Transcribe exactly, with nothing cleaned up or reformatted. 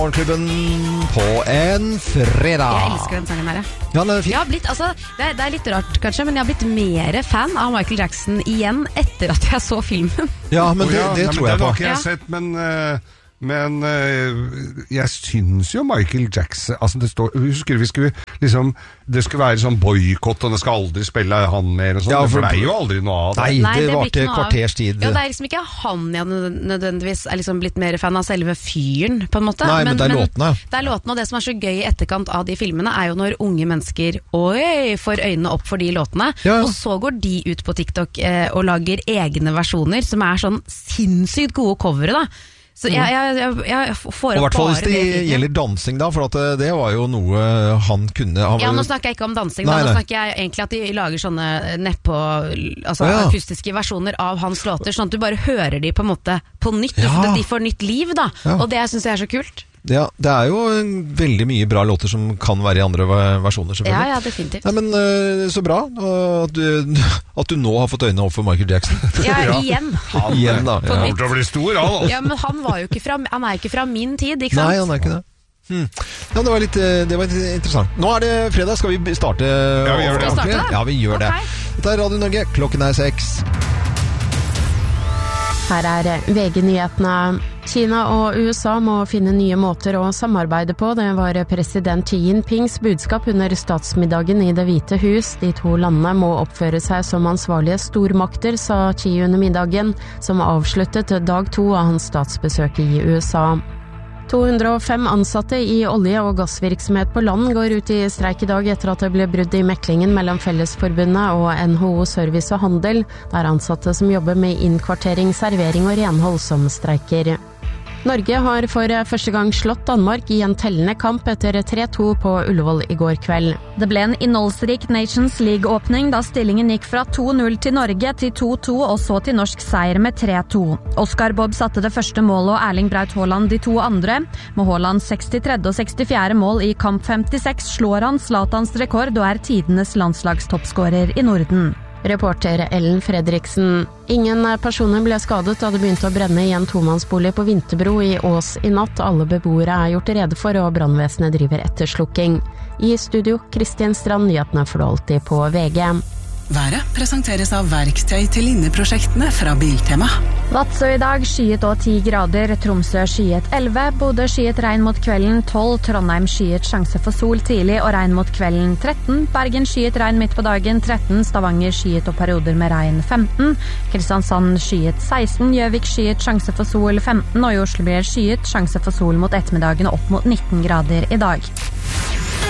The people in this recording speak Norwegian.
Morgenklubben på en fredag. Jeg elsker den sangen her, ja. Ja, den er fin. Jeg har blitt, altså, det, er, det er litt rart kanskje, men jeg har blitt mer fan av Michael Jackson igjen etter at jeg så filmen. Ja, men det, oh, ja, det nei, tror men jeg det på. har ikke jeg Ja. sett, men... Uh, Men øh, jeg syns jo Michael Jackson altså det står, husker vi skulle liksom det skulle være sånn boykott og det skal aldri spille han mer og sånt, Ja, for- for det er jo aldri noe av det. Nei, Nei, det blir varte ikke noe av. kvarters tid. Ja, det er liksom ikke han jeg nødvendigvis er liksom blitt mer fan av selve fyren, på en måte. Nei, men det er låtene. Det er låtene, og det som er så gøy i etterkant av de filmene, er jo når unge mennesker oi, får øynene opp for de låtene, Ja. og så går de ut på TikTok eh, og lager egne versjoner, som er sånn sinnssykt gode covere, da. Så jeg, jeg, jeg, jeg får Og i opp hvert fall bare hvis det det. gjelder dansing da, for at det, det var jo noe han kunne han, Ja, nå snakker jeg ikke om dansing, Nei, da. Nå nei. snakker jeg egentlig at de lager sånne nedpå, altså Å, ja. akustiske versjoner av hans låter, sånn at du bare hører de på en måte på nytt, Ja. så de får nytt liv, da. Ja. Og det synes jeg er så kult. ja, det er jo veldig mye bra låter som kan være i andre ve- versjoner, Ja, selvfølgelig. ja, definitivt. Nei, men øh, så bra øh, at du, at du nå har fått øynene opp for Michael Jackson. Ja, igjen. Igjen da. På Ja. Han kommer til å bli stor, han altså. Ja, men han var jo ikke fra, han er jo ikke fra min tid, ikke sant? Nei, han er ikke det. Hmm. Ja, det var, litt, øh, det var litt interessant. Nå er det fredag, skal vi starte Ja, vi gjør det. ordentlig? Skal vi starte? Ja, vi gjør Ok. det. Dette er Radio Norge, klokken er seks. Her er V G-nyhetene. Kina og U S A må finne nye måter å samarbeide på. Det var president Xi Jinpings budskap under statsmiddagen i Det hvite hus. De to landene må oppføre seg som ansvarlige stormakter, sa Xi under middagen, som avsluttet dag to av hans statsbesøk i U S A. to hundre og fem ansatte i olje- og gassvirksomhet på land går ut i streik i dag etter at det ble brudd i meklingen mellom Fellesforbundet og N H O Service og Handel. Det er ansatte som jobber med innkvartering, servering og renhold som streiker. Norge har for første gang slått Danmark i en tellende kamp etter tre to på Ullevål i går kveld. Det ble en innholdsrik Nations League-åpning da stillingen gikk fra to null til Norge til to to og så til norsk seier med tre to. Oscar Bob satte det første målet og Erling Braut Haaland de to andre. Med Haalands sekstitredje og sekstifjerde mål i kamp femtiseks slår han Zlatans rekord og er tidenes landslagstoppskårer i Norden. Reporter Ellen Fredriksen. Ingen personer ble skadet da det begynte å brenne i en tomannsbolig på Vinterbro i Ås i natt. Alle beboere er gjort rede for, og brannvesenet driver etterslukking. I studio, Kristin Strand, nyhetene får du alltid på V G. Været presenteres av verktøy til inneprosjektene fra Biltema. Vadsø i dag skyet og ti grader, Tromsø skyet elleve, Bodø skyet regn mot kvelden tolv, Trondheim skyet sjanse for sol tidlig og regn mot kvelden tretten, Bergen skyet regn midt på dagen tretten, Stavanger skyet og perioder med regn femten, Kristiansand skyet seksten, Gjøvik skyet sjanse for sol femten, og i Oslo blir det skyet sjanse for sol mot ettermiddagen opp mot nitten grader i dag.